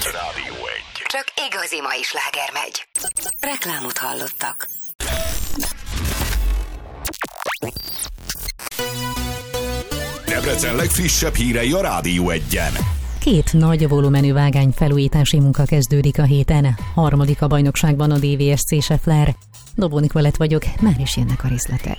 Csak igazi mai sláger megy. Reklámot hallottak. Debrecen legfrissebb hírei a Rádió 1-en. 2 nagy volumenű vágány felújítási munka kezdődik a héten. 3. a bajnokságban a DVSC Scheffler. Dobó Nikolett vagyok, már is jönnek a részletek.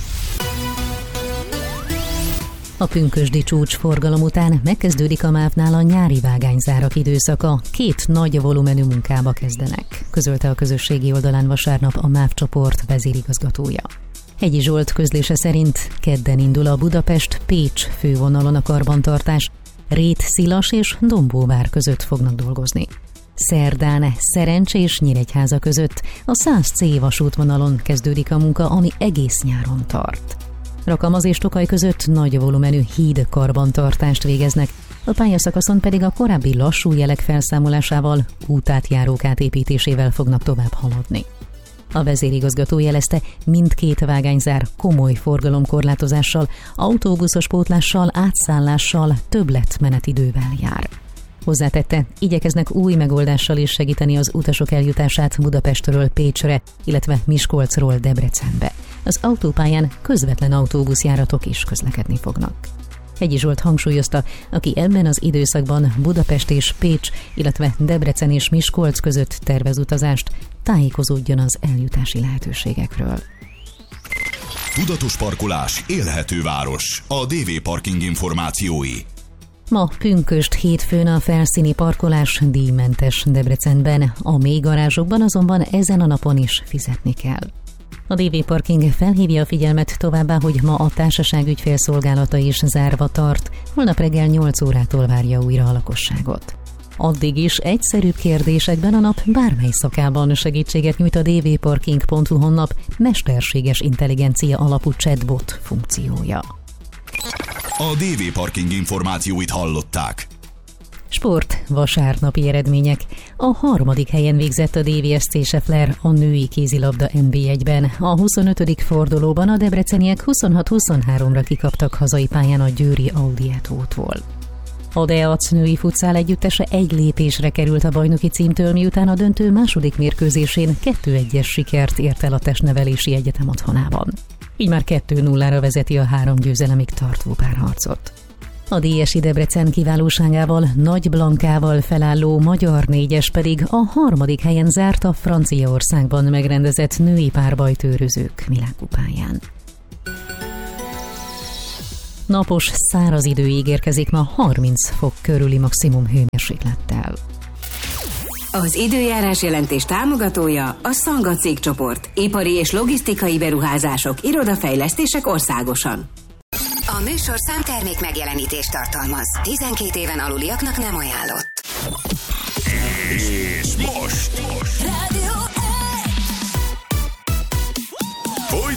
A pünkösdi csúcsforgalom után megkezdődik a MÁV-nál a nyári vágányzárak időszaka. 2 nagy volumenű munkába kezdenek, közölte a közösségi oldalán vasárnap a MÁV csoport vezérigazgatója. Hegyi Zsolt közlése szerint kedden indul a Budapest-Pécs fővonalon a karbantartás, Rét, Szilas és Dombóvár között fognak dolgozni. Szerdán Szerencs és Nyíregyháza között a 100C vasútvonalon kezdődik a munka, ami egész nyáron tart. Rakamaz és Tokaj között nagy volumenű híd karbantartást végeznek, a pályaszakaszon pedig a korábbi lassú jelek felszámolásával, útátjárók átépítésével fognak tovább haladni. A vezérigazgató jelezte, mindkét vágányzár komoly forgalomkorlátozással, autóbuszos pótlással, átszállással, többletmenetidővel jár. Hozzátette, igyekeznek új megoldással is segíteni az utasok eljutását Budapestről Pécsre, illetve Miskolcról Debrecenbe. Az autópályán közvetlen autóbuszjáratok is közlekedni fognak. Hegyi Zsolt hangsúlyozta, aki ebben az időszakban Budapest és Pécs, illetve Debrecen és Miskolc között tervez utazást, tájékozódjon az eljutási lehetőségekről. Tudatos parkolás, élhető város. A DV Parking információi. Ma pünkösd hétfőn a felszíni parkolás díjmentes Debrecenben, a mély garázsokban azonban ezen a napon is fizetni kell. A DV Parking felhívja a figyelmet továbbá, hogy ma a társaság ügyfélszolgálata is zárva tart, holnap reggel 8 órától várja újra a lakosságot. Addig is egyszerűbb kérdésekben a nap bármely szakában segítséget nyújt a dvparking.hu honlap mesterséges intelligencia alapú chatbot funkciója. A DV Parking információit hallották. Sport, vasárnapi eredmények. A 3. helyen végzett a DVSC Scheffler a női kézilabda NB1-ben. A 25. fordulóban a debreceniek 26-23-ra kikaptak hazai pályán a győri Audi-tól. A Deac női futszál együttese 1 lépésre került a bajnoki címtől, miután a döntő második mérkőzésén 2-1-es sikert ért el a Testnevelési Egyetem otthonában. Így már 2-0-ra vezeti a 3 győzelemig tartó párharcot. A DSI Debrecen kiválóságával, Nagy Blankával felálló magyar 4-es pedig a 3. helyen zárt a Franciaországban megrendezett női párbajtőrözők világkupáján. Napos, száraz idő ígérkezik ma 30 fok körüli maximum hőmérséklettel. Az időjárás jelentés támogatója a Szanga cégcsoport. Ipari és logisztikai beruházások, irodafejlesztések országosan. A műsor számtermék megjelenítést tartalmaz. 12 éven aluliaknak nem ajánlott. És most.